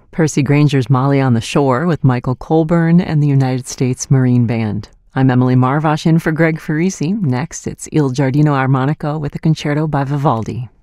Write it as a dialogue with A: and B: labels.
A: Percy Granger's Molly on the Shore with Michael Colburn and the United States Marine Band. I'm Emily Marvash in for Greg Farisi. Next, it's Il Giardino Armonico with a concerto by Vivaldi.